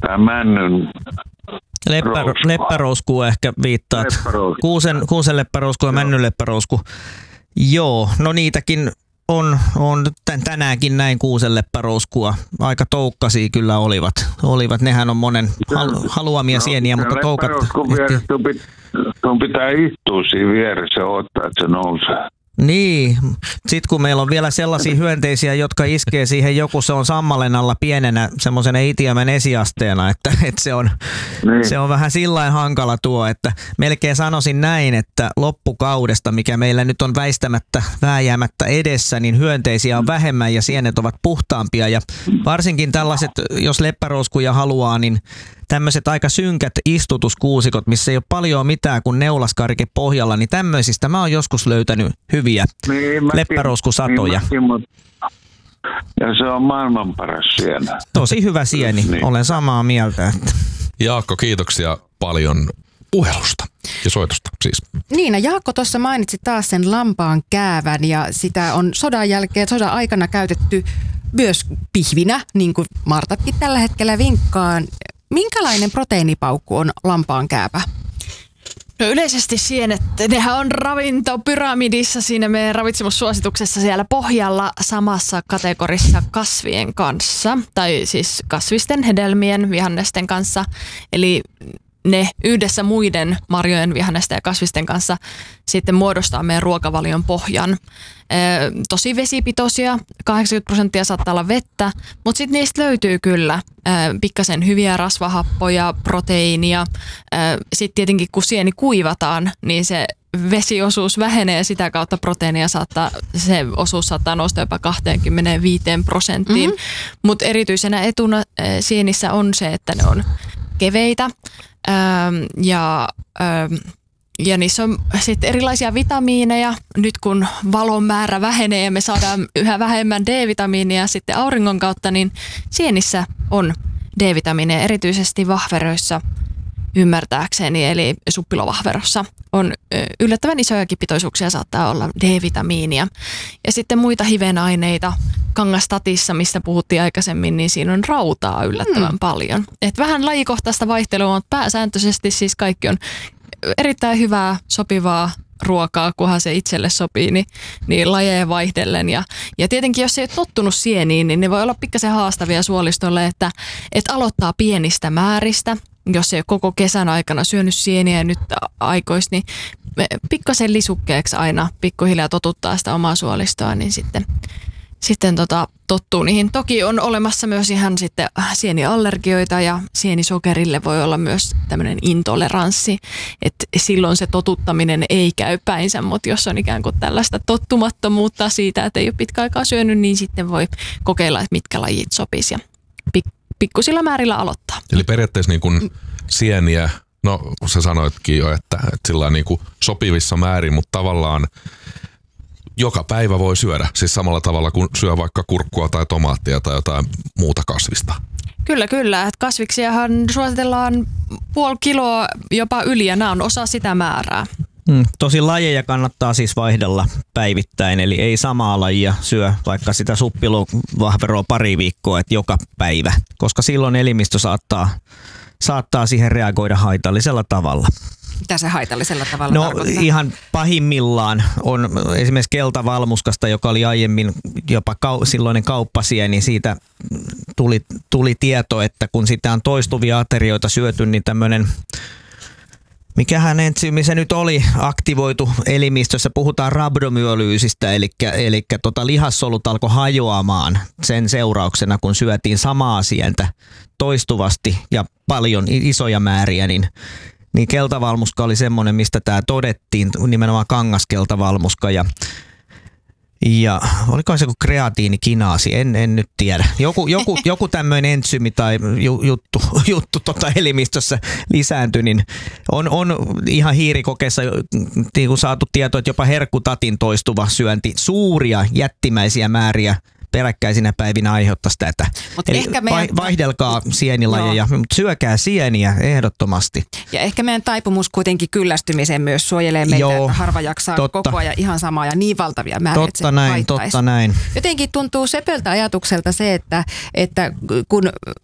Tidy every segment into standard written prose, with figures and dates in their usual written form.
Tämä männyn leppärousku ehkä viittaat. Kuusen leppärousku ja männyn leppärousku. Joo, no niitäkin on tänäänkin näin kuusen leppärouskua. Aika toukkasia kyllä olivat. Nehän on monen haluamia sieniä, mutta toukat... Tuon pitää istua siinä vieressä ja odottaa, että se nousee. Niin, sitten kun meillä on vielä sellaisia hyönteisiä, jotka iskee siihen joku, se on sammalen alla pienenä semmoisen itiämän esiasteena, että se on vähän sillain hankala tuo, että melkein sanoisin näin, että loppukaudesta, mikä meillä nyt on vääjäämättä edessä, niin hyönteisiä on vähemmän ja sienet ovat puhtaampia ja varsinkin tällaiset, jos leppärouskuja haluaa, niin tämmöiset aika synkät istutuskuusikot, missä ei ole paljon mitään kuin neulaskarke pohjalla, niin tämmöisistä mä oon joskus löytänyt hyviä leppärouskusatoja. Ja se on maailman paras sieni. Tosi hyvä sieni, niin. Olen samaa mieltä. Jaakko, kiitoksia paljon puhelusta ja soitosta siis. Niin, Jaakko tuossa mainitsi taas sen lampaan käävän ja sitä on sodan aikana käytetty myös pihvinä, niin kuin Martatkin tällä hetkellä vinkkaan. Minkälainen proteiinipaukku on lampaan kääpä? No yleisesti sienet, nehän on ravintopyramidissa siinä meidän ravitsemussuosituksessa siellä pohjalla samassa kategorissa kasvien kanssa, tai siis kasvisten, hedelmien, vihannesten kanssa, eli ne yhdessä muiden marjojen, vihannesten ja kasvisten kanssa sitten muodostaa meidän ruokavalion pohjan. Tosi vesipitoisia, 80% saattaa olla vettä, mutta sitten niistä löytyy kyllä pikkasen hyviä rasvahappoja, proteiinia. Sitten tietenkin kun sieni kuivataan, niin se vesiosuus vähenee ja sitä kautta se osuus saattaa nousta jopa 25%. Mutta erityisenä etuna sienissä on se, että ne on keveitä ja niissä on sitten erilaisia vitamiineja. Nyt kun valon määrä vähenee ja me saadaan yhä vähemmän D-vitamiinia sitten auringon kautta, niin sienissä on D-vitamiineja, erityisesti vahveroissa ymmärtääkseni, eli suppilovahverossa on yllättävän isojakin pitoisuuksia saattaa olla D-vitamiinia. Ja sitten muita hivenaineita, kangastatissa, mistä puhuttiin aikaisemmin, niin siinä on rautaa yllättävän paljon. Et vähän lajikohtaista vaihtelua, mutta pääsääntöisesti siis kaikki on erittäin hyvää, sopivaa ruokaa, kunhan se itselle sopii, niin lajeja vaihdellen. Ja tietenkin, jos ei ole tottunut sieniin, niin ne voi olla pikkasen haastavia suolistolle, että aloittaa pienistä määristä. Jos ei ole koko kesän aikana syönyt sieniä ja nyt aikois, niin pikkasen lisukkeeksi aina pikkuhiljaa totuttaa sitä omaa suolistoa, niin sitten tottuu niihin. Toki on olemassa myös ihan sitten sieniallergioita ja sienisokerille voi olla myös tämmöinen intoleranssi, että silloin se totuttaminen ei käy päinsä, mutta jos on ikään kuin tällaista tottumattomuutta siitä, että ei ole pitkä aikaa syönyt, niin sitten voi kokeilla, että mitkä lajit sopisi ja pikkusilla määrillä aloittaa. Eli periaatteessa niin kuin sieniä, no sä sanoitkin jo, että sillä niin kuin sopivissa määrin, mutta tavallaan joka päivä voi syödä, siis samalla tavalla kuin syö vaikka kurkkua tai tomaattia tai jotain muuta kasvista. Kyllä. Että kasviksiahan suositellaan 0,5 kiloa jopa yli ja nämä on osa sitä määrää. Tosi lajeja kannattaa siis vaihdella päivittäin, eli ei samaa lajia syö vaikka sitä suppilovahveroa pari viikkoa, että joka päivä, koska silloin elimistö saattaa siihen reagoida haitallisella tavalla. Mitä se haitallisella tavalla tarkoittaa? Ihan pahimmillaan on esimerkiksi keltavalmuskasta, joka oli aiemmin jopa silloinen kauppasieni. Siitä tuli tieto, että kun sitä on toistuvia aterioita syöty, niin tämmöinen, mikähän entsyymi se nyt oli, aktivoitu elimistössä, puhutaan rabdomyolyysistä, eli lihassolut alkoi hajoamaan sen seurauksena, kun syötiin samaa sientä toistuvasti ja paljon isoja määriä, niin keltavalmuska oli semmoinen, mistä tämä todettiin, nimenomaan kangaskeltavalmuska ja olikohan se kuin kreatiinikinaasi, en nyt tiedä. Joku tämmöinen entsyymi tai juttu elimistössä lisääntyi, niin on ihan hiirikokeessa saatu tietoa, että jopa herkkutatin toistuva syönti suuria jättimäisiä määriä peräkkäisinä päivinä aiheuttaisi tätä. Eli vaihdelkaa sienilajeja, mutta syökää sieniä ehdottomasti. Ja ehkä meidän taipumus kuitenkin kyllästymiseen myös suojelee meitä, että harva jaksaa koko ajan ihan samaa ja niin valtavia määriä, Totta näin. Jotenkin tuntuu sepöltä ajatukselta se, että kun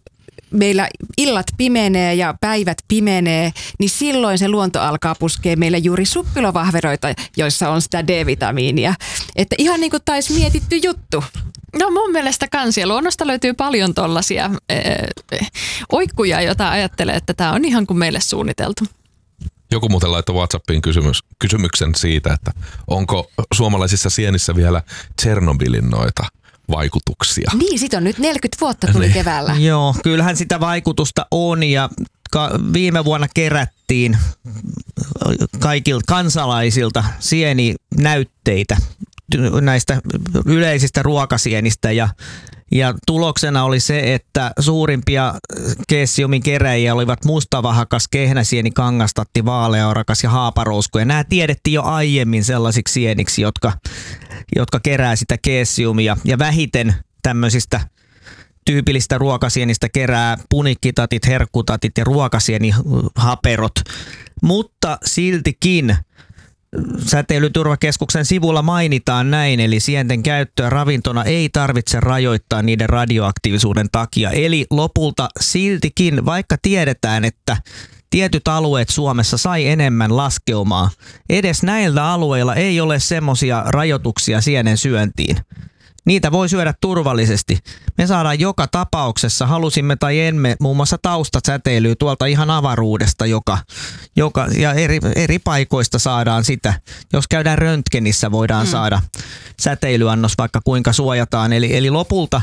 meillä illat pimenee ja päivät pimenee, niin silloin se luonto alkaa puskea meille juuri suppilovahveroita, joissa on sitä D-vitamiinia. Että ihan niin kuin taisi mietitty juttu. No mun mielestä luonnosta löytyy paljon tollaisia oikkuja, joita ajattelee, että tämä on ihan kuin meille suunniteltu. Joku muuten laittoi WhatsAppiin kysymyksen siitä, että onko suomalaisissa sienissä vielä Tšernobylin noita vaikutuksia. Niin, siitä on nyt 40 vuotta tuli keväällä. Joo, kyllähän sitä vaikutusta on ja viime vuonna kerättiin kaikilta kansalaisilta sieninäytteitä näistä yleisistä ruokasienistä ja tuloksena oli se, että suurimpia keessiumin keräjiä olivat mustavahakas, kehnäsieni, kangastatti, vaaleaurakas ja haaparousku. Ja nämä tiedettiin jo aiemmin sellaisiksi sieniksi, jotka kerää sitä keessiumia. Ja vähiten tämmöisistä tyypillistä ruokasienistä kerää punikkitatit, herkkutatit ja ruokasienihaperot. Mutta siltikin Säteilyturvakeskuksen sivulla mainitaan näin, eli sienten käyttöä ravintona ei tarvitse rajoittaa niiden radioaktiivisuuden takia. Eli lopulta siltikin, vaikka tiedetään, että tietyt alueet Suomessa sai enemmän laskeumaa, edes näillä alueilla ei ole semmoisia rajoituksia sienen syöntiin. Niitä voi syödä turvallisesti. Me saadaan joka tapauksessa, halusimme tai emme, muun muassa taustasäteilyä tuolta ihan avaruudesta, ja eri paikoista saadaan sitä. Jos käydään röntgenissä, voidaan saada säteilyannos, vaikka kuinka suojataan. Eli lopulta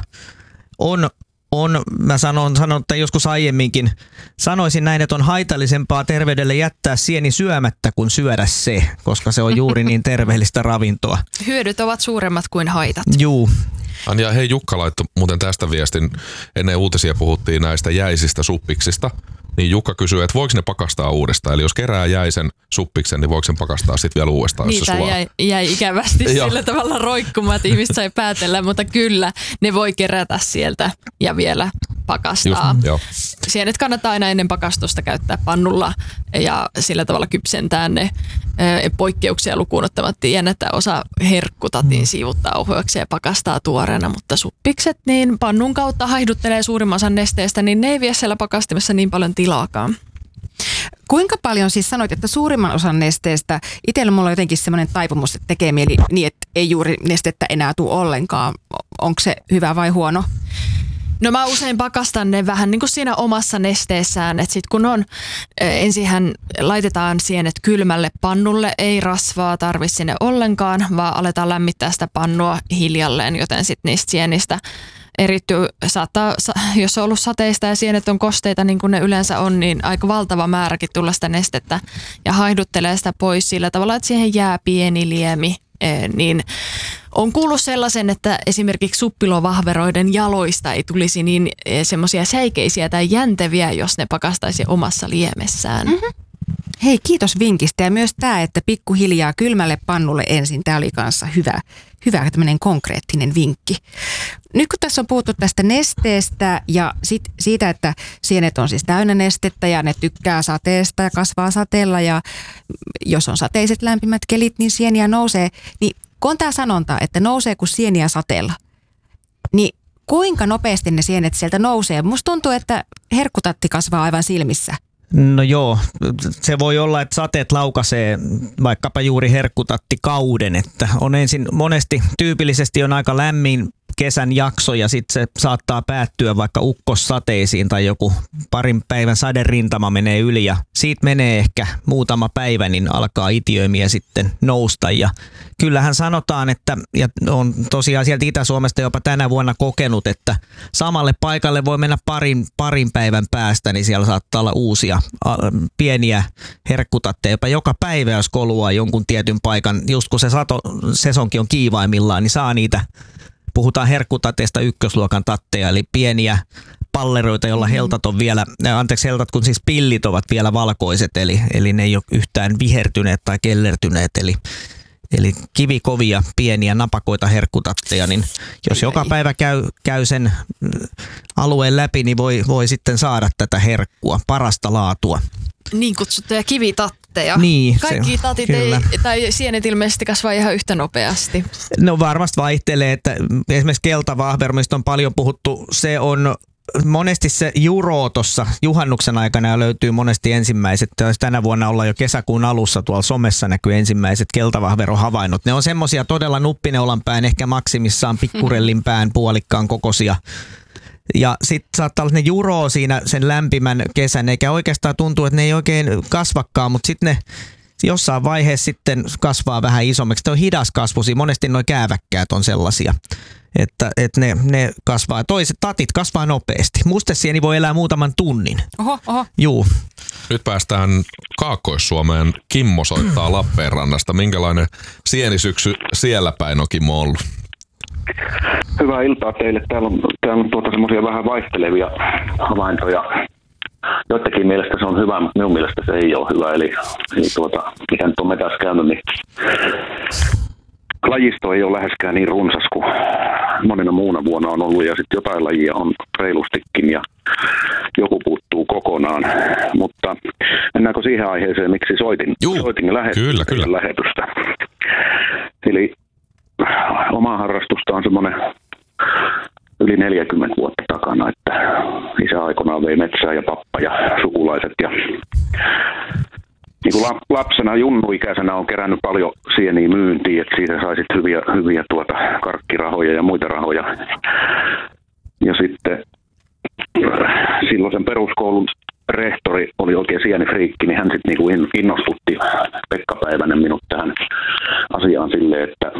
mä sanon, että joskus aiemminkin sanoisin näin, että on haitallisempaa terveydelle jättää sieni syömättä kuin syödä se, koska se on juuri niin terveellistä ravintoa. Hyödyt ovat suuremmat kuin haitat. Juu. Ja hei, Jukka laittoi muuten tästä viestin, ennen uutisia puhuttiin näistä jäisistä suppiksista, niin Jukka kysyy, että voiko ne pakastaa uudestaan, eli jos kerää jäisen suppiksen, niin voiko sen pakastaa sitten vielä uudestaan, jos se sulaa? Jäi ikävästi sillä tavalla roikkumaan, että ihmiset sai päätellä, mutta kyllä ne voi kerätä sieltä ja vielä pakastaa. Sienet kannattaa aina ennen pakastusta käyttää pannulla ja sillä tavalla kypsentää ne poikkeuksia lukuun ottamatta. Tiedän, osa herkkutatin siivuttaa ohueksi ja pakastaa tuoreena, mutta suppikset niin pannun kautta haiduttelee suurimman osan nesteestä, niin ne ei vie siellä pakastimessa niin paljon tilaakaan. Kuinka paljon siis sanoit, että suurimman osan nesteestä, itsellä mulla on jotenkin semmoinen taipumus, että tekee mieli niin, että ei juuri nestettä enää tule ollenkaan. Onko se hyvä vai huono? No mä usein pakastan ne vähän niin kuin siinä omassa nesteessään, että sit kun ensinhän laitetaan sienet kylmälle pannulle, ei rasvaa tarvi sinne ollenkaan, vaan aletaan lämmittää sitä pannua hiljalleen, joten sit niistä sienistä erittyy, jos on ollut sateista ja sienet on kosteita niin kuin ne yleensä on, niin aika valtava määräkin tulla sitä nestettä ja haiduttelee sitä pois sillä tavalla, että siihen jää pieni liemi, niin on kuullut sellaisen, että esimerkiksi suppilovahveroiden jaloista ei tulisi niin semmoisia säikeisiä tai jänteviä, jos ne pakastaisi omassa liemessään. Mm-hmm. Hei, kiitos vinkistä ja myös tämä, että pikkuhiljaa kylmälle pannulle ensin. Tämä oli kanssa hyvä tämmöinen konkreettinen vinkki. Nyt kun tässä on puhuttu tästä nesteestä ja siitä, että sienet on siis täynnä nestettä ja ne tykkää sateesta ja kasvaa sateella ja jos on sateiset lämpimät kelit, niin sieniä nousee. Niin kun on tämä sanonta, että nousee kuin sieniä sateella, niin kuinka nopeasti ne sienet sieltä nousee? Musta tuntuu, että herkkutatti kasvaa aivan silmissä. No joo, se voi olla, että sateet laukaisee vaikkapa juuri herkkutattikauden, että on ensin monesti tyypillisesti on aika lämmin kesän jakso ja sitten se saattaa päättyä vaikka ukkossateisiin tai joku parin päivän saderintama menee yli ja siitä menee ehkä muutama päivä, niin alkaa itiöimiä sitten nousta ja kyllähän sanotaan, että ja on tosiaan sieltä Itä-Suomesta jopa tänä vuonna kokenut, että samalle paikalle voi mennä parin päivän päästä, niin siellä saattaa olla uusia pieniä herkkutatteja jopa joka päivä, jos koluaa jonkun tietyn paikan, just kun se sesonki on kiivaimmillaan, niin saa niitä. Puhutaan herkkutateista ykkösluokan tatteja, eli pieniä palleroita, joilla heltat on vielä, heltat kun siis pillit ovat vielä valkoiset, eli ne ei ole yhtään vihertyneet tai kellertyneet, eli kivikovia pieniä napakoita herkkutatteja, niin jos joka päivä käy sen alueen läpi, niin voi sitten saada tätä herkkua, parasta laatua. Niin kutsuttuja kivitatteja. Niin, kaikki tatit tai sienet ilmeisesti kasvaa ihan yhtä nopeasti. No varmasti vaihtelee, että esimerkiksi keltavahver, mistä on paljon puhuttu, se on monesti se juro tuossa juhannuksen aikana löytyy monesti ensimmäiset. Tänä vuonna ollaan jo kesäkuun alussa, tuolla somessa näkyy ensimmäiset keltavahverohavainnot. Ne on semmoisia todella nuppineulan pään, ehkä maksimissaan pikkurellin pään puolikkaan kokoisia. Ja sitten saattaa olla ne juroo siinä sen lämpimän kesän, eikä oikeastaan tuntuu, että ne ei oikein kasvakaan, mutta sitten ne jossain vaiheessa sitten kasvaa vähän isommaksi. Se on hidas kasvusi, monesti nuo kääväkkäät on sellaisia, että ne kasvaa. Toiset tatit kasvaa nopeasti. Mustesieni voi elää muutaman tunnin. Oho. Juu. Nyt päästään Kaakkois-Suomeen. Kimmo soittaa Lappeenrannasta. Minkälainen sienisyksy siellä päin on, Kimmo, ollut? Hyvää iltaa teille. Täällä on semmoisia vähän vaihtelevia havaintoja. Joidenkin mielestä se on hyvä, mutta minun mielestä se ei ole hyvä. Eli mikä nyt on metässä käynyt, niin lajisto ei ole läheskään niin runsas kuin monena muuna vuonna on ollut. Ja sitten jotain lajia on reilustikin ja joku puuttuu kokonaan. Mutta mennäänkö siihen aiheeseen, miksi soitin lähetystä? Eli oma harrastusta on semmoinen yli 40 vuotta takana, että isä aikoinaan vei metsää ja pappa ja sukulaiset. Ja niin kuin lapsena, junnuikäisenä on kerännyt paljon sieniä myyntiin, että siitä sai sitten hyviä karkkirahoja ja muita rahoja. Ja sitten silloin peruskoulun rehtori oli oikein sienifriikki, niin hän sitten niinku innostutti Pekka Päivänen minut tähän asiaan silleen, että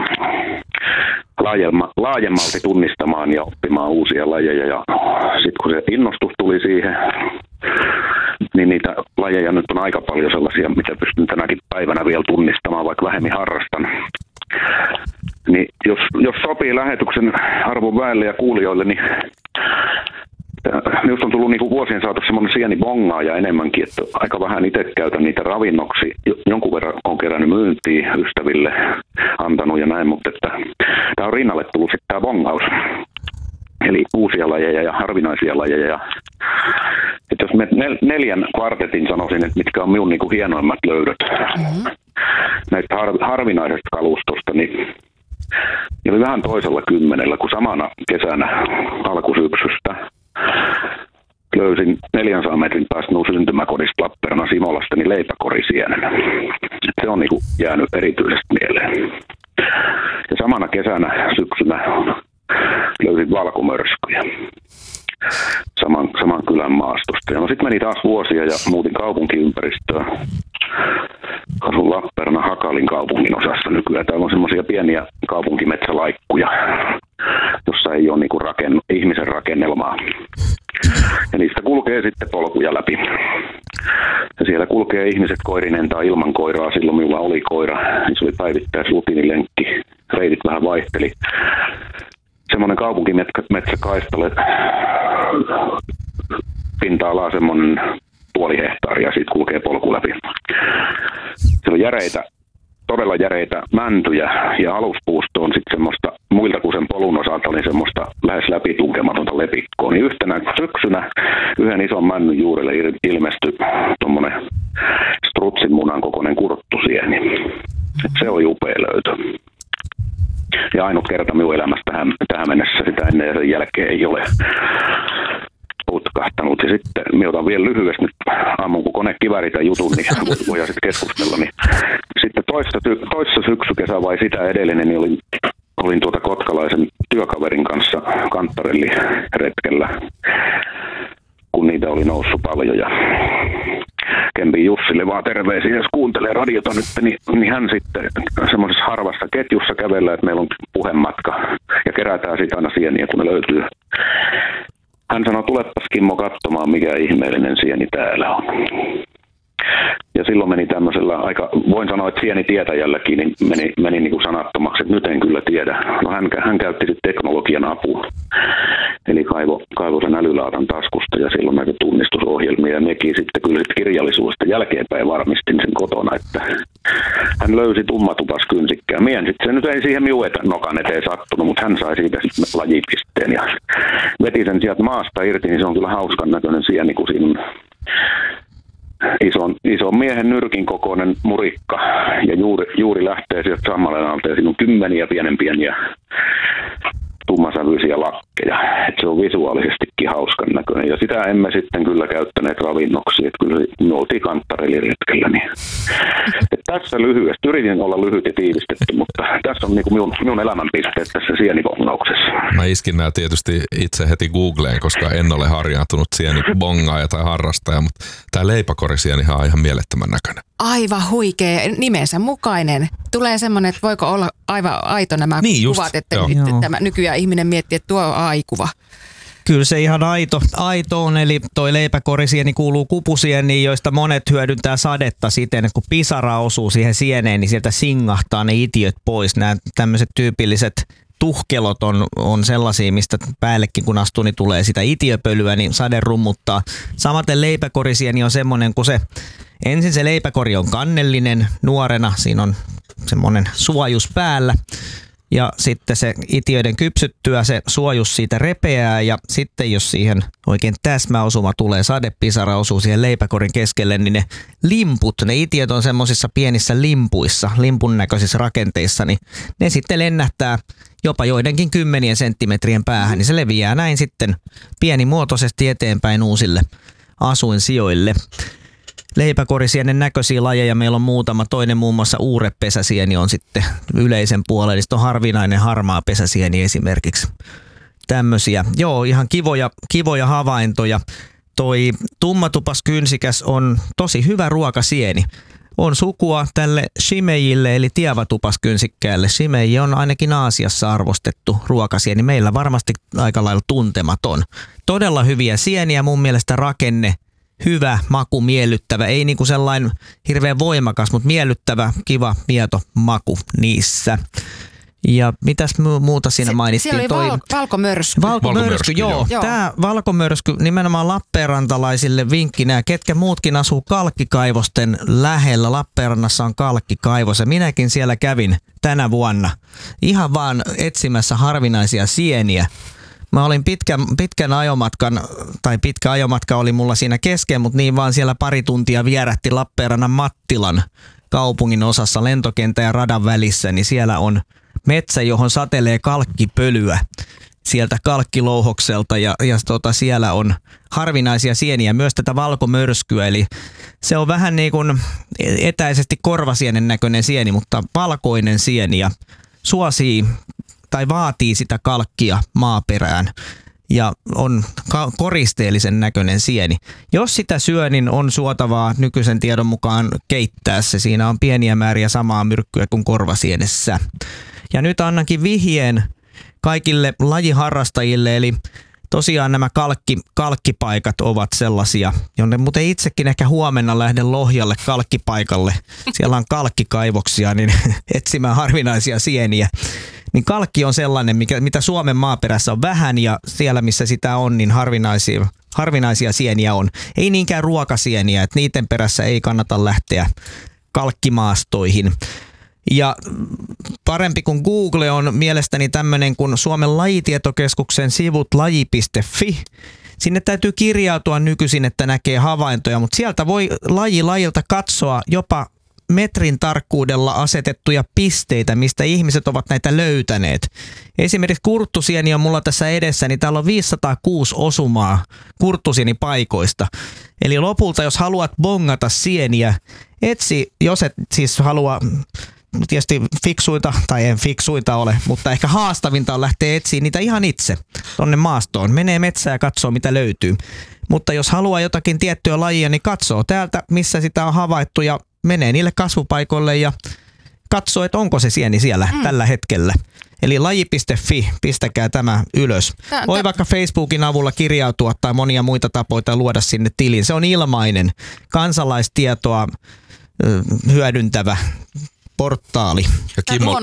laajemmalti tunnistamaan ja oppimaan uusia lajeja. Ja sitten kun se innostus tuli siihen, niin niitä lajeja nyt on aika paljon sellaisia, mitä pystyn tänäkin päivänä vielä tunnistamaan, vaikka vähemmän harrastan. Niin jos sopii lähetyksen arvon väelle ja kuulijoille, niin minusta on tullut niinku vuosien saatossa semmoinen sienibongaaja enemmänkin, että aika vähän itse käytän niitä ravinnoksi. Jonkun verran on kerännyt myyntiä ystäville, antanut ja näin, mutta että tämä on rinnalle tullut sitten tämä bongaus. Eli uusia lajeja ja harvinaisia lajeja. Että jos me 4 kvartetin sanoisin, että mitkä on minun niinku hienoimmat löydöt näistä harvinaisesta kalustosta, niin oli vähän toisella 10, kun samana kesänä alkusyksystä löysin 400 metrin päästä syntymäkodista Lappeenrannan Simolasta niin leipäkorisienen. Se on niinku jäänyt erityisesti mieleen. Ja samana kesänä syksynä löysin valkomörskyjä saman kylän maastosta. Ja sitten meni taas vuosia ja muutin kaupunkiympäristöön. Asun Lappeenrannan Hakalin kaupungin osassa nykyään. Täällä on semmoisia pieniä kaupunkimetsälaikkuja, jossa ei ole niinku ihmisen rakennelmaa. Ja niistä kulkee sitten polkuja läpi. Ja siellä kulkee ihmiset koirinen tai ilman koiraa. Silloin minulla oli koira, niin se oli päivittäisrutiinilenkki. Reitit vähän vaihteli. Semmoinen kaupunkimetsäkaistale, pinta-alaa semmoinen 0,5 hehtaaria ja siitä kulkee polku läpi. Siellä on todella järeitä mäntyjä ja aluspuusto on sitten semmoista muilta kuin sen polun osalta oli semmoista lähes läpitunkematonta lepikkoa. Niin yhtenä syksynä yhden ison männyn juurelle ilmestyi tuommoinen strutsin munan kokoinen kurttusieni. Se oli upea löytö. Ja ainut kerta minun elämästä tähän mennessä sitä ennen ja sen jälkeen ei ole putkahtanut. Ja sitten minä otan vielä lyhyesti nyt aamun, kun konekivääri tämän jutun, niin voidaan sitten keskustella. Niin sitten toissa syksykesä vai sitä edellinen, niin olin kotkalaisen työkaverin kanssa Kanttarelli-retkellä, kun niitä oli noussut paljon. Ja Kempi Jussille vaan terveisiä, jos kuuntelee radiota nyt, niin hän sitten semmoisessa harvassa ketjussa kävellä, että meillä on puhematka ja kerätään sitä aina sieniä, kun ne löytyy. Hän sanoi, tulepas Kimmo katsomaan, mikä ihmeellinen sieni täällä on. Ja silloin meni tämmöisellä aika, voin sanoa, että sienitietäjälläkin, niin meni niin kuin sanattomaksi, että nyt en kyllä tiedä. No hän käytti sitten teknologian apua. Eli kaivo sen älylaatan taskusta ja silloin näitä tunnistusohjelmia. Ja nekin sitten kyllä kirjallisuudesta jälkeenpäin varmistin sen kotona, että hän löysi tummatupas kynsikkään. Mien sitten se nyt ei siihen minun nokan eteen sattunut, mutta hän sai siitä sitten lajipisteen ja veti sen sieltä maasta irti, niin se on kyllä hauskan näköinen sieni, kun siinä on ison miehen nyrkin kokoinen murikka ja juuri lähtee sieltä sammaleen alta ja siinä on kymmeniä pienen pieniä tummasävyisiä lakkeja. Et se on visuaalisestikin hauskan näköinen. Ja sitä emme sitten kyllä käyttäneet ravinnoksi. Et kyllä me oltiin kanttariliretkellä. Niin. Et tässä lyhyesti. Yritin olla lyhyt ja tiivistetty, mutta tässä on niinku minun elämänpisteet tässä sienibongauksessa. Mä iskin nämä tietysti itse heti Googleen, koska en ole harjaantunut sienibongaaja tai harrastaja, mutta tämä leipäkorisienihan on ihan mielettömän näköinen. Aivan huikea, nimensä mukainen. Tulee semmoinen, että voiko olla aivan aito nämä kuvat, että nyt tämä nykyään ihminen miettii, että tuo on aikuva. Kyllä se ihan aito on, eli toi leipäkorisieni kuuluu kupusieniin, joista monet hyödyntää sadetta siten, että kun pisara osuu siihen sieneen, niin sieltä singahtaa ne itiöt pois. Nämä tämmöiset tyypilliset tuhkelot on sellaisia, mistä päällekin kun astuu, niin tulee sitä itiöpölyä, niin sade rummuttaa. Samaten leipäkorisieni on semmoinen, kun ensin se leipäkori on kannellinen nuorena, siinä on semmoinen suojus päällä. Ja sitten se itiöiden kypsyttyä se suojus siitä repeää ja sitten jos siihen oikein täsmäosuma tulee, sadepisara osuu siihen leipäkorin keskelle, niin ne limput, ne itiöt on semmoisissa pienissä limpuissa, limpun näköisissä rakenteissa, niin ne sitten lennähtää jopa joidenkin 10 senttimetrien päähän, niin se leviää näin sitten pienimuotoisesti eteenpäin uusille asuinsijoille. Leipäkorisienen näköisiä lajeja meillä on muutama. Toinen muun muassa uurepesäsieni on sitten yleisen puolella. Sitten on harvinainen harmaa pesäsieni esimerkiksi. Tämmöisiä. Joo, ihan kivoja havaintoja. Toi tummatupaskyynsikäs on tosi hyvä ruokasieni. On sukua tälle shimejille eli tievatupaskynsikkäälle. Shimeji on ainakin Aasiassa arvostettu ruokasieni. Meillä varmasti aika lailla tuntematon. Todella hyviä sieniä, mun mielestä rakenne. Hyvä, maku, miellyttävä, ei niinku sellainen hirveän voimakas, mutta miellyttävä, kiva, mieto maku niissä. Ja mitäs muuta siinä mainittiin? Siellä oli valkomörsky. Valkomörsky, joo. Tämä valkomörsky nimenomaan lappeenrantalaisille vinkkinä, ketkä muutkin asuu kalkkikaivosten lähellä. Lappeenrannassa on kalkkikaivos ja minäkin siellä kävin tänä vuonna ihan vaan etsimässä harvinaisia sieniä. Mä olin pitkän ajomatkan, tai pitkä ajomatka oli mulla siinä kesken, mutta niin vaan siellä pari tuntia vierähti Lappeenrannan Mattilan kaupungin osassa lentokentän ja radan välissä, niin siellä on metsä, johon satelee kalkkipölyä sieltä kalkkilouhokselta ja siellä on harvinaisia sieniä, myös tätä valkomörskyä, eli se on vähän niin kuin etäisesti korvasienen näköinen sieni, mutta valkoinen sieni ja suosii tai vaatii sitä kalkkia maaperään ja on koristeellisen näköinen sieni. Jos sitä syö, niin on suotavaa nykyisen tiedon mukaan keittää se. Siinä on pieniä määriä samaa myrkkyä kuin korvasienessä. Ja nyt annankin vihjeen kaikille lajiharrastajille, eli tosiaan nämä kalkkipaikat ovat sellaisia, jonne muuten itsekin ehkä huomenna lähden Lohjalle kalkkipaikalle. Siellä on kalkkikaivoksia, niin etsimään harvinaisia sieniä. Niin kalkki on sellainen, mitä Suomen maaperässä on vähän ja siellä missä sitä on, niin harvinaisia sieniä on. Ei niinkään ruokasieniä, että niiden perässä ei kannata lähteä kalkkimaastoihin. Ja parempi kuin Google on mielestäni tämmöinen kuin Suomen lajitietokeskuksen sivut laji.fi. Sinne täytyy kirjautua nykyisin, että näkee havaintoja, mutta sieltä voi lajilta katsoa jopa metrin tarkkuudella asetettuja pisteitä, mistä ihmiset ovat näitä löytäneet. Esimerkiksi kurttusieni on mulla tässä edessä, niin täällä on 506 osumaa kurttusienipaikoista. Eli lopulta, jos haluat bongata sieniä, etsi, jos et siis halua tietysti fiksuita, tai en fiksuita ole, mutta ehkä haastavinta on lähteä etsiä niitä ihan itse tonne maastoon. Menee metsään ja katsoo, mitä löytyy. Mutta jos haluaa jotakin tiettyä lajia, niin katsoo täältä, missä sitä on havaittu ja menee niille kasvupaikoille ja katsoo, että onko se sieni siellä tällä hetkellä. Eli laji.fi, pistäkää tämä ylös. Voi vaikka Facebookin avulla kirjautua tai monia muita tapoja luoda sinne tilin. Se on ilmainen, kansalaistietoa hyödyntävä portaali. Ja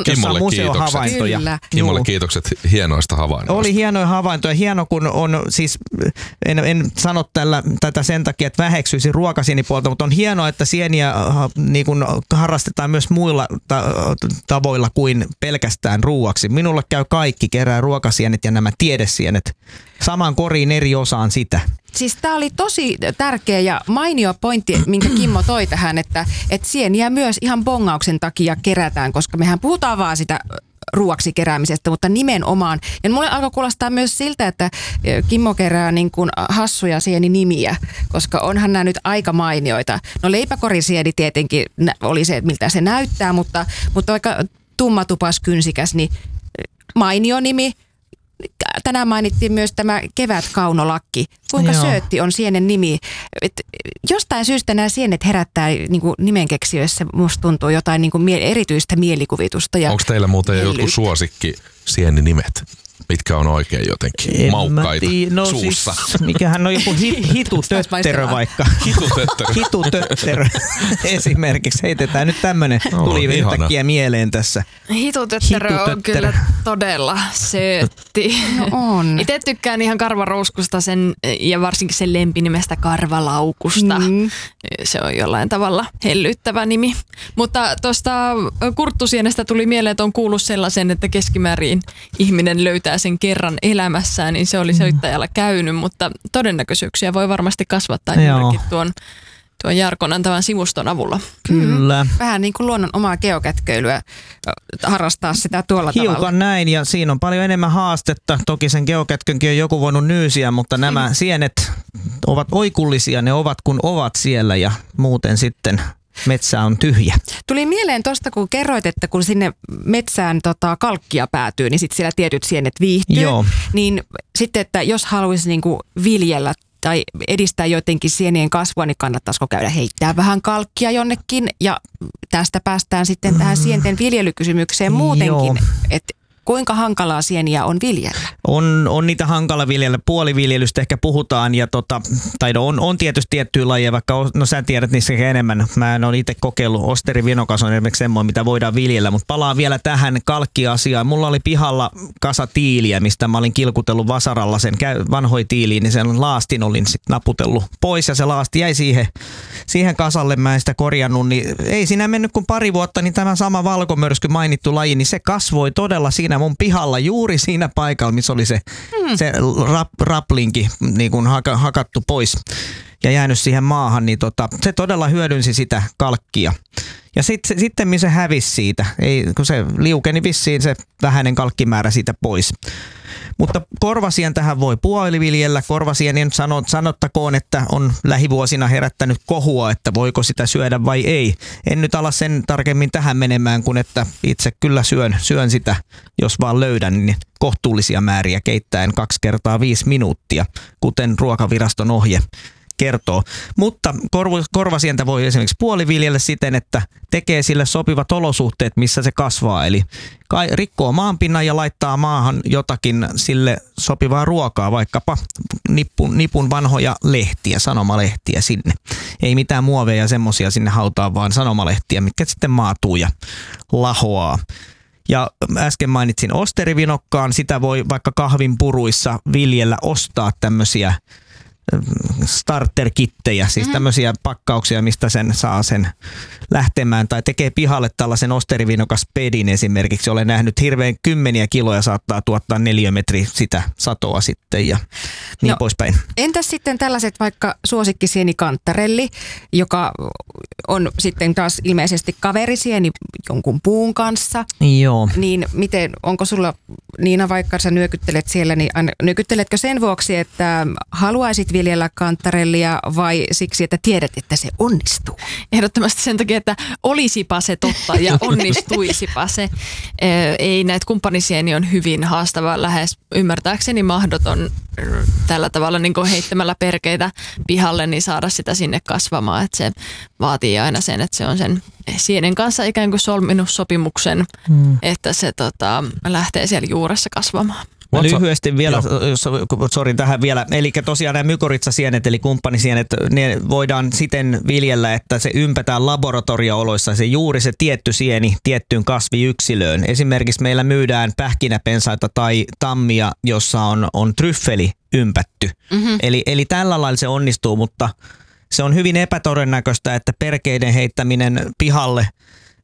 Kimmolle kiitokset hienoista havainnoista. Oli hienoja havaintoja. Hieno, kun on siis, en sano tätä sen takia, että väheksyisin ruokasienipuolta, mutta on hienoa, että sieniä niin kuin harrastetaan myös muilla tavoilla kuin pelkästään ruuaksi. Minulle käy kaikki, kerää ruokasienet ja nämä tiedesienet saman koriin eri osaan sitä. Siis tämä oli tosi tärkeä ja mainio pointti, minkä Kimmo toi tähän, että sieniä myös ihan bongauksen takia kerätään, koska mehän puhutaan vaan sitä ruuaksi keräämisestä, mutta nimenomaan. Ja mulle alkoi kuulostaa myös siltä, että Kimmo kerää niin kuin hassuja sieninimiä, koska onhan nämä nyt aika mainioita. No leipäkorisieni tietenkin oli se, että miltä se näyttää, mutta vaikka tummatupas kynsikäs, niin mainio nimi. Tänään mainittiin myös tämä kevätkaunolakki. Kuinka söötti on sienen nimi. Jostain syystä nämä sienet herättää niin kuin nimenkeksijöissä, musta tuntuu jotain niin kuin erityistä mielikuvitusta. Onko teillä muuten jotkut suosikki sieninimet? Mitkä on oikein jotenkin maukkaita suussa? Siis, mikähän on joku hitutötterö vaikka. Hitutötterö esimerkiksi. Heitetään nyt tämmönen, tuli yhtäkkiä mieleen tässä. Hitutötterö on kyllä todella söötti. No on. Itse tykkään ihan karvarouskusta ja varsinkin sen lempinimestä karvalaukusta. Se on jollain tavalla hellyttävä nimi. Mutta tuosta kurttusienestä tuli mieleen, että on kuullut sellaisen, että keskimäärin ihminen löytää sen kerran elämässään, niin se oli soittajalla käynyt, mutta todennäköisyyksiä voi varmasti kasvattaa juurikin tuon Jarkon antavan sivuston avulla. Kyllä. Vähän niin kuin luonnon omaa geokätköilyä harrastaa sitä tuolla tavalla. Hiukan näin, ja siinä on paljon enemmän haastetta. Toki sen geokätkönkin on joku voinut nyysiä, mutta nämä sienet ovat oikullisia, ne ovat kun ovat siellä, ja muuten sitten metsä on tyhjä. Tuli mieleen tuosta, kun kerroit, että kun sinne metsään kalkkia päätyy, niin sitten siellä tietyt sienet viihtyy. Joo. Niin sitten, että jos haluaisi niinku viljellä tai edistää jotenkin sienien kasvua, niin kannattaisiko käydä heittää vähän kalkkia jonnekin. Ja tästä päästään sitten tähän sienten viljelykysymykseen muutenkin, että kuinka hankalaa sieniä on viljellä? On niitä hankala viljellä. Puoliviljelystä ehkä puhutaan ja on tietysti tiettyjä lajeja, vaikka sä tiedät niissä enemmän. Mä en ole itse kokeillut. Osterivinokas on esimerkiksi semmoinen, mitä voidaan viljellä, mutta palaan vielä tähän kalkkiasiaan. Mulla oli pihalla kasa tiiliä, mistä mä olin kilkutellut vasaralla sen vanhoi tiiliin, niin sen laastin olin sitten naputellut pois ja se laasti jäi siihen kasalle. Mä en sitä korjannut, niin ei siinä mennyt kuin pari vuotta, niin tämä sama valkomörsky mainittu laji, niin se kasvoi todella siinä mun pihalla juuri siinä paikalla, missä oli se raplinki niin kuin hakattu pois ja jäänyt siihen maahan, niin se todella hyödynsi sitä kalkkia. Ja sitten se hävisi siitä, kun se liukeni vissiin se vähäinen kalkkimäärä siitä pois. Mutta korvasien tähän voi puoliviljellä. Korvasien sanottakoon, että on lähivuosina herättänyt kohua, että voiko sitä syödä vai ei. En nyt ala sen tarkemmin tähän menemään, kun että itse kyllä syön sitä, jos vaan löydän, niin kohtuullisia määriä keittäen 2 kertaa 5 minuuttia, kuten Ruokaviraston ohje kertoo. Mutta korvasientä voi esimerkiksi puoliviljellä siten, että tekee sille sopivat olosuhteet, missä se kasvaa. Eli rikkoo maanpinnan ja laittaa maahan jotakin sille sopivaa ruokaa, vaikkapa nipun vanhoja lehtiä, sanomalehtiä sinne. Ei mitään muoveja semmoisia sinne hautaan, vaan sanomalehtiä, mitkä sitten maatuu ja lahoaa. Ja äsken mainitsin osterivinokkaan, sitä voi vaikka kahvin puruissa viljellä, ostaa tämmöisiä starter-kittejä, siis tämmöisiä pakkauksia, mistä sen saa sen lähtemään, tai tekee pihalle tällaisen osterivinokkaspedin esimerkiksi. Olen nähnyt hirveän 10 kiloja saattaa tuottaa 4 metriä sitä satoa sitten ja niin poispäin. Entäs sitten tällaiset vaikka suosikkisienikantarelli, joka on sitten taas ilmeisesti kaverisieni jonkun puun kanssa. Joo. Niin miten, onko sulla Niina, vaikka sä nyökyttelet siellä, niin nyökytteletkö sen vuoksi, että haluaisit viljellä kantarellia vai siksi, että tiedät, että se onnistuu? Ehdottomasti sen takia, että olisipa se totta ja onnistuisipa se. Ei, näitä kumppanisieni on hyvin haastava, lähes ymmärtääkseni mahdoton tällä tavalla niin kuin heittämällä perkeitä pihalle, niin saada sitä sinne kasvamaan. Että se vaatii aina sen, että se on sen sienen kanssa ikään kuin solminut sopimuksen, että se lähtee siellä juuressa kasvamaan. Lyhyesti vielä, tähän vielä. Eli tosiaan nämä mykoritsasienet, eli kumppanisienet, ne voidaan siten viljellä, että se ympätään laboratorio-oloissa juuri se tietty sieni tiettyyn kasviyksilöön. Esimerkiksi meillä myydään pähkinäpensaita tai tammia, jossa on tryffeli ympätty. Eli tällä lailla se onnistuu, mutta se on hyvin epätodennäköistä, että perkeiden heittäminen pihalle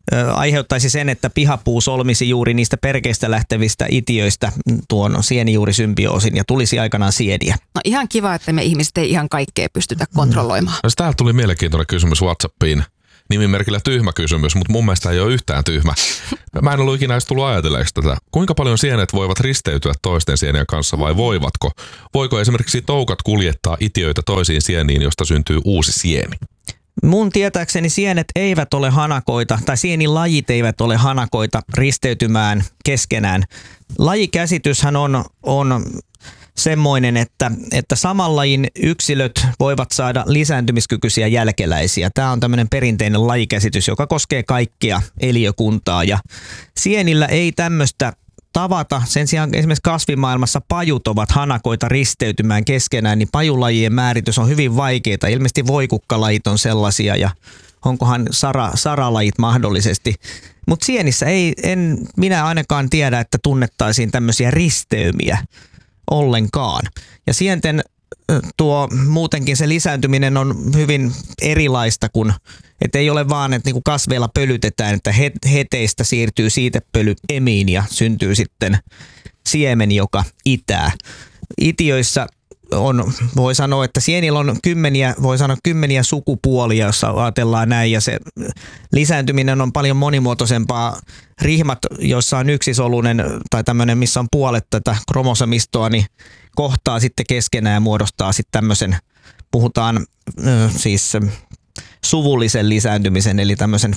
aiheuttaisi sen, että pihapuu solmisi juuri niistä perkeistä lähtevistä itiöistä tuon sienijuurisymbioosin ja tulisi aikanaan sieniä. No ihan kiva, että me ihmiset ei ihan kaikkea pystytä kontrolloimaan. No, täältä tuli mielenkiintoinen kysymys WhatsAppiin. Nimimerkillä tyhmä kysymys, mutta mun mielestä ei ole yhtään tyhmä. Mä en ollut ikinä edes tullut ajatelleeksi tätä. Kuinka paljon sienet voivat risteytyä toisten sienien kanssa vai voivatko? Voiko esimerkiksi toukat kuljettaa itiöitä toisiin sieniin, josta syntyy uusi sieni? Mun tietääkseni sienet eivät ole hanakoita, tai sienilajit eivät ole hanakoita risteytymään keskenään. Lajikäsityshän on semmoinen, että saman lajin yksilöt voivat saada lisääntymiskykyisiä jälkeläisiä. Tämä on tämmöinen perinteinen lajikäsitys, joka koskee kaikkia eliökuntaa. Ja sienillä ei tämmöistä tavata. Sen sijaan esimerkiksi kasvimaailmassa pajut ovat hanakoita risteytymään keskenään, niin pajulajien määritys on hyvin vaikeaa. Ilmeisesti voikukkalajit on sellaisia ja onkohan saralajit mahdollisesti. Mutta sienissä en minä ainakaan tiedä, että tunnettaisiin tämmöisiä risteymiä ollenkaan. Ja sienten muutenkin se lisääntyminen on hyvin erilaista kuin, että ei ole vaan, että niinku kasveilla pölytetään, että heteistä siirtyy siitepöly emiin ja syntyy sitten siemen, joka itää. Itiöissä voi sanoa, että sienillä on kymmeniä sukupuolia, jos ajatellaan näin, ja se lisääntyminen on paljon monimuotoisempaa. Rihmat, joissa on yksisolunen tai tämmöinen, missä on puolet tätä kromosomistoa, niin kohtaa sitten keskenään ja muodostaa sitten tämmöisen, puhutaan siis suvullisen lisääntymisen, eli tämmöisen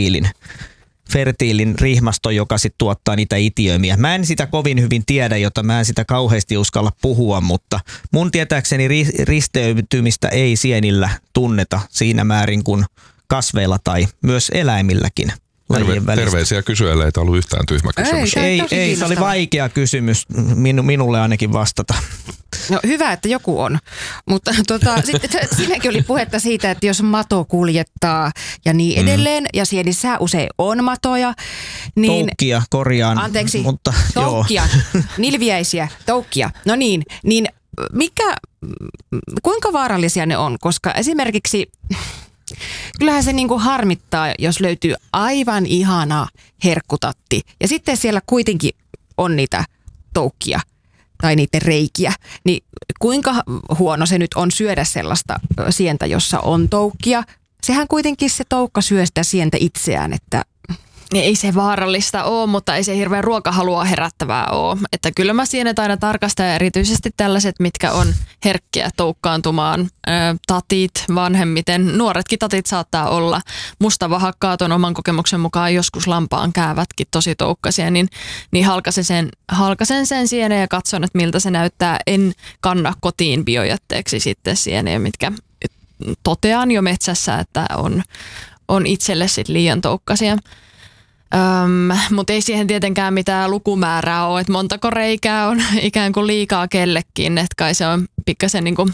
fertiilin rihmasto, joka sitten tuottaa niitä itiöimiä. Mä en sitä kovin hyvin tiedä, jota mä en sitä kauheasti uskalla puhua, mutta mun tietääkseni risteytymistä ei sienillä tunneta siinä määrin kuin kasveilla tai myös eläimilläkin. Terveisiä kysyjälle, ei tämä ollut yhtään tyhmä kysymys. Ei, se oli vaikea kysymys minulle ainakin vastata. No hyvä, että joku on, mutta sitten siinäkin oli puhetta siitä, että jos mato kuljettaa ja niin edelleen, ja sienissä usein on matoja, niin... Toukkia, korjaan. Anteeksi, mutta, toukkia, nilviäisiä, toukkia. No niin kuinka vaarallisia ne on, koska esimerkiksi... Kyllähän se niinku harmittaa, jos löytyy aivan ihana herkkutatti ja sitten siellä kuitenkin on niitä toukkia tai niiden reikiä. Niin kuinka huono se nyt on syödä sellaista sientä, jossa on toukkia? Sehän kuitenkin se toukka syö sitä sientä itseään, että... Ei se vaarallista ole, mutta ei se hirveän ruokahalua herättävää ole. Että kyllä mä sienet aina tarkastan, erityisesti tällaiset, mitkä on herkkiä toukkaantumaan. Tatit vanhemmiten, nuoretkin tatit saattaa olla. Mustavahakkaat on oman kokemuksen mukaan joskus lampaan käävätkin tosi toukkaisia, niin halkasen sen sienen ja katson, että miltä se näyttää. En kanna kotiin biojätteeksi sitten sieniä, mitkä totean jo metsässä, että on itselle sit liian toukkasia. Mutta ei siihen tietenkään mitään lukumäärää ole, että montako reikää on ikään kuin liikaa kellekin, että kai se on pikkasen niinku,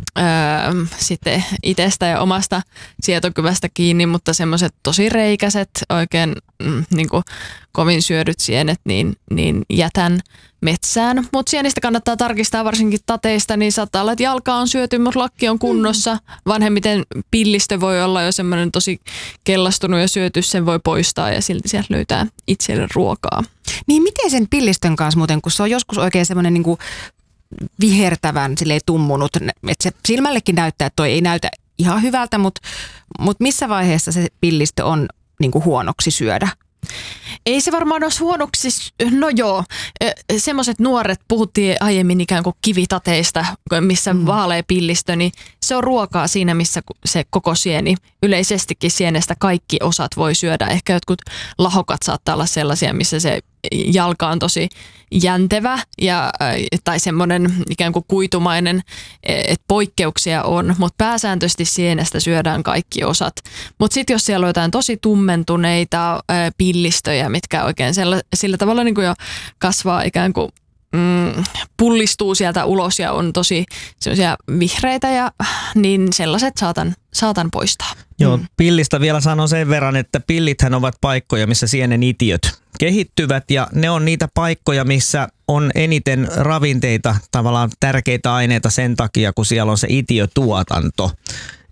sitten itsestä ja omasta sietokyvästä kiinni, mutta semmoiset tosi reikäiset, oikein niinku, kovin syödyt sienet, niin jätän metsään. Mutta sienistä kannattaa tarkistaa varsinkin tateista, niin saattaa olla, että jalka on syöty, mutta lakki on kunnossa. Vanhemmiten pillistö voi olla jo semmoinen tosi kellastunut ja syöty, sen voi poistaa ja silti sieltä löytää itselle ruokaa. Niin miten sen pillistön kanssa muuten, kun se on joskus oikein semmoinen niinku vihertävän, silleen tummunut, että se silmällekin näyttää, että toi ei näytä ihan hyvältä, mutta missä vaiheessa se pillistö on niinku huonoksi syödä? Ei se varmaan olisi huonoksi, no joo, semmoiset nuoret, puhuttiin aiemmin ikään kuin kivitateista, missä vaalea pillistö, niin se on ruokaa siinä, missä se koko sieni, yleisestikin sienestä kaikki osat voi syödä. Ehkä jotkut lahokat saattaa olla sellaisia, missä se jalka on tosi jäntevä tai semmoinen ikään kuin kuitumainen, että poikkeuksia on, mutta pääsääntöisesti sienestä syödään kaikki osat. Mutta sitten jos siellä on jotain tosi tummentuneita pillistöjä, mitkä oikein sillä tavalla niin kuin jo kasvaa ikään kuin pullistuu sieltä ulos ja on tosi semmoisia vihreitä, niin sellaiset saatan poistaa. Joo, pillistä vielä sanon sen verran, että pillithän ovat paikkoja, missä sienen itiöt kehittyvät ja ne on niitä paikkoja, missä on eniten ravinteita, tavallaan tärkeitä aineita sen takia, kun siellä on se itiötuotanto.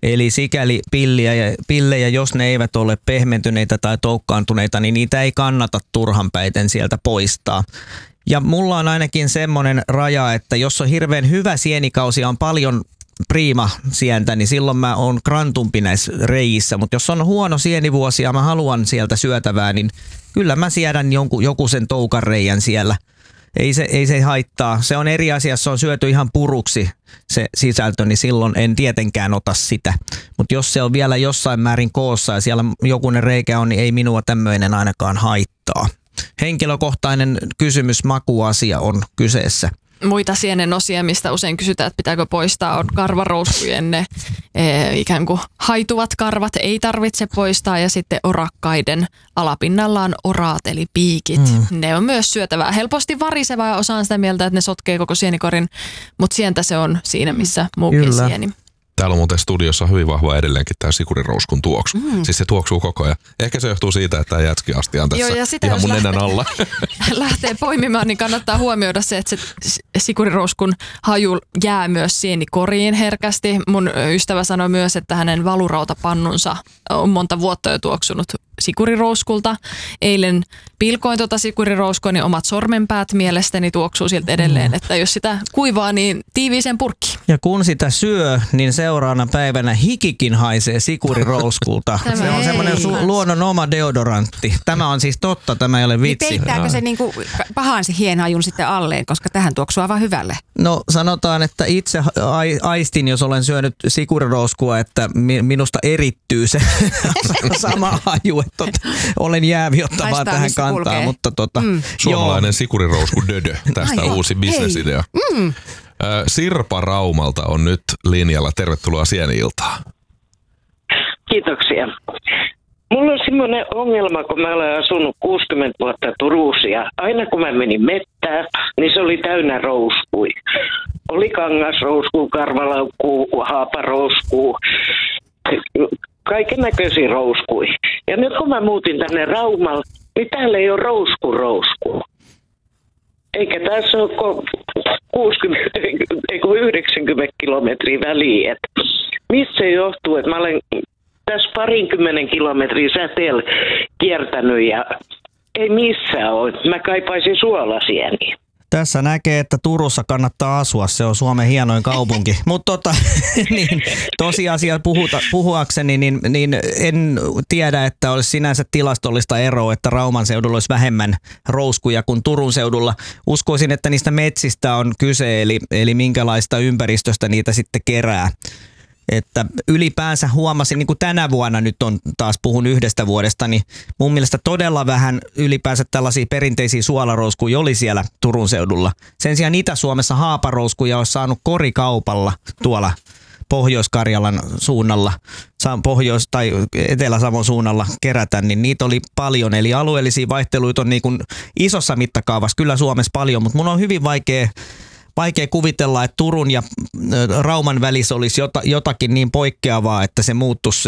Eli sikäli pillejä, jos ne eivät ole pehmentyneitä tai toukkaantuneita, niin niitä ei kannata turhanpäiten sieltä poistaa. Ja mulla on ainakin semmoinen raja, että jos on hirveän hyvä sienikausi ja on paljon priima-sientä, niin silloin mä oon krantumpi näissä reijissä. Mutta jos on huono sienivuosi ja mä haluan sieltä syötävää, niin kyllä mä siedän joku sen toukan reijän siellä. Ei se haittaa. Se on eri asia, jos se on syöty ihan puruksi se sisältö, niin silloin en tietenkään ota sitä. Mutta jos se on vielä jossain määrin koossa ja siellä jokunen reikä on, niin ei minua tämmöinen ainakaan haittaa. Henkilökohtainen kysymys, makuasia on kyseessä. Muita sienen osia, mistä usein kysytään, että pitääkö poistaa, on karvarouskujen ne ikään kuin haituvat karvat, ei tarvitse poistaa, ja sitten orakkaiden alapinnalla on oraat eli piikit. Ne on myös syötävää. Helposti varisevaa ja osaan sitä mieltä, että ne sotkee koko sienikorin, mutta sientä se on siinä, missä muukin sieni. Täällä on muuten studiossa hyvin vahva edelleenkin tämä sikurirouskun tuoksu. Siis se tuoksuu koko ajan. Ehkä se johtuu siitä, että tämä jätski-asti on tässä ihan mun nenän alla. Lähtee poimimaan, niin kannattaa huomioida se, että se sikurirouskun haju jää myös sienikoriin herkästi. Mun ystävä sanoi myös, että hänen valurautapannunsa on monta vuotta jo tuoksunut sikurirouskulta. Eilen pilkoin sikurirouskua, niin omat sormenpäät mielestäni tuoksuu siltä edelleen, että jos sitä kuivaa, niin tiiviiseen purkkiin. Ja kun sitä syö, niin seuraavana päivänä hikikin haisee sikurirouskulta. Se on semmoinen luonnon oma deodorantti. Tämä on siis totta, tämä ei ole vitsi. Niin peittääkö se niinku pahan se hienhajun sitten alleen, koska tähän tuoksuu aivan hyvälle? No sanotaan, että itse aistin, jos olen syönyt sikurirouskua, että minusta erittyy se sama haju, että olen jääviottavaa tähän kantaa. Mutta suomalainen sikurirousku dödö, tästä uusi bisnesidea. Sirpa Raumalta on nyt linjalla. Tervetuloa Sieni-iltaan. Kiitoksia. Mulla on semmoinen ongelma, kun mä olen asunut 60 vuotta Turussa ja aina kun mä menin mettään, niin se oli täynnä rouskui. Oli kangasrouskuu, karvaloukkuu, haaparouskuu, kaiken näköisiä rouskui. Ja nyt kun mä muutin tänne Raumalle, niin täällä ei ole rousku. Eikä tässä ole 90 kilometriä väliä. Mistä se johtuu, että mä olen tässä 20 kilometriä säteellä kiertänyt ja ei missään ole. Mä kaipaisin suolasieniä. Tässä näkee, että Turussa kannattaa asua. Se on Suomen hienoin kaupunki. Mutta niin, tosiasia puhuakseni, niin en tiedä, että olisi sinänsä tilastollista eroa, että Rauman seudulla olisi vähemmän rouskuja kuin Turun seudulla. Uskoisin, että niistä metsistä on kyse, eli minkälaista ympäristöstä niitä sitten kerää. Että ylipäänsä huomasin, niin kuin tänä vuonna nyt on taas puhun yhdestä vuodesta, niin mun mielestä todella vähän ylipäänsä tällaisia perinteisiä suolarouskuja oli siellä Turun seudulla. Sen sijaan Itä-Suomessa haaparouskuja olisi saanut korikaupalla tuolla Pohjois-Karjalan suunnalla, Pohjois- tai Etelä-Savon suunnalla kerätä, niin niitä oli paljon. Eli alueellisia vaihteluita on niin kuin isossa mittakaavassa kyllä Suomessa paljon, mutta mun on hyvin vaikea kuvitella, että Turun ja Rauman välissä olisi jotakin niin poikkeavaa, että se muuttuisi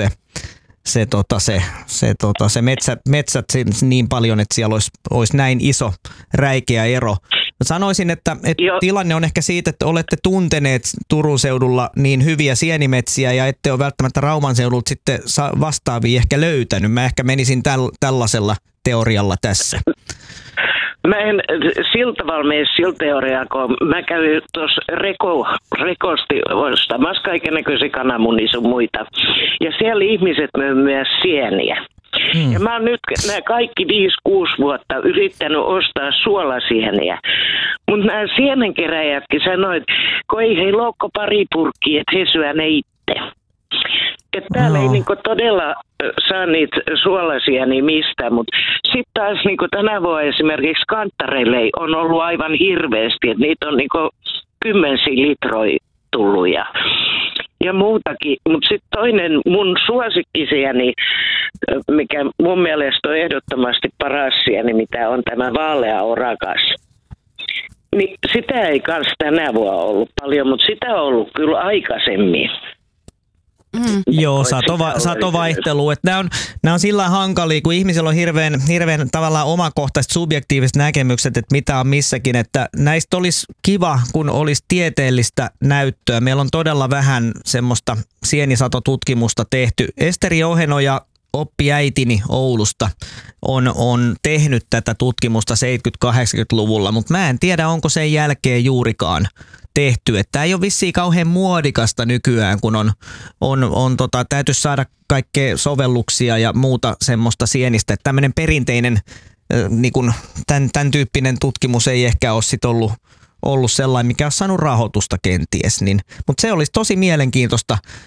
se metsät niin paljon, että siellä olisi näin iso räikeä ero. Mä sanoisin, että tilanne on ehkä siitä, että olette tunteneet Turun seudulla niin hyviä sienimetsiä ja ette ole välttämättä Rauman seudulta sitten vastaavia ehkä löytänyt. Mä ehkä menisin tällaisella teorialla tässä. Mä en sillä tavalla mene sillä teoriaa, kun mä kävin tuossa rekosti ostamassa kaikennäköisiä kananmunia sun muita. Ja siellä ihmiset myös sieniä. Ja mä oon nyt nämä kaikki 5-6 vuotta yrittänyt ostaa suolasieniä. Mutta nämä sienenkeräjätkin sanoivat, että kun ei heillä ole pari purkkia, että he syö ne itse. Että täällä ei niinku todella saa niitä suolasieniä mistään, mutta sitten taas niinku tänä vuonna esimerkiksi kanttareille on ollut aivan hirveästi, että niitä on niinku 10 litroja tullut ja muutakin. Mutta sitten toinen mun suosikkisieni, mikä mun mielestä on ehdottomasti paras sieni, mitä on tämä vaalea orakas. Niin sitä ei kanssa tänä vuonna ollut paljon, mutta sitä on ollut kyllä aikaisemmin. Joo, satovaihtelu. Nämä on sillä hankalia, kun ihmisillä on hirveän tavallaan omakohtaiset subjektiiviset näkemykset, että mitä on missäkin. Että näistä olisi kiva, kun olisi tieteellistä näyttöä. Meillä on todella vähän semmoista sienisatotutkimusta tehty. Esteri Ohenoja, oppiäitini Oulusta, on tehnyt tätä tutkimusta 70-80-luvulla, mutta mä en tiedä, onko sen jälkeen juurikaan tehty. Että tämä ei ole vissiin kauhean muodikasta nykyään, kun täytyisi saada kaikkea sovelluksia ja muuta semmoista sienistä. Että tämmöinen perinteinen niin kun tämän tyyppinen tutkimus ei ehkä ole sit ollut sellainen, mikä on saanut rahoitusta kenties. Mutta se olisi tosi mielenkiintoista